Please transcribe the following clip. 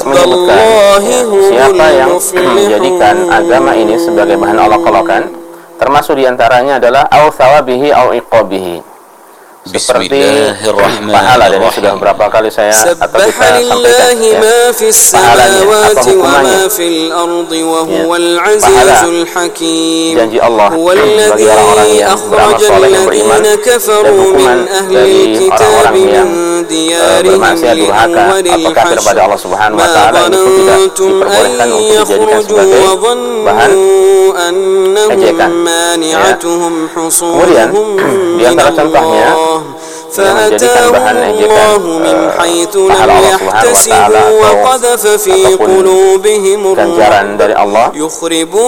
menyebutkan siapa yang menjadikan agama ini sebagai bahan olok-olokan, termasuk diantaranya adalah au thawabihi au iqabihi, seperti pahala, dan ini sudah beberapa kali saya atau kita sampaikan ya, pahalanya apa hukumannya ya, pahala janji Allah bagi orang-orang yang beramal soleh yang beriman, dan hukuman dari orang-orang yang bermaksiat durhaka atau kafir pada Allah Subhanahu wa taala, ini pun tidak diperbolehkan untuk dijadikan sebagai bahan ejekan ya. Kemudian di antara contohnya yang menjadikan bahan ejekan pahala Allah Subhanahu wa taala ataupun ganjaran dari Allah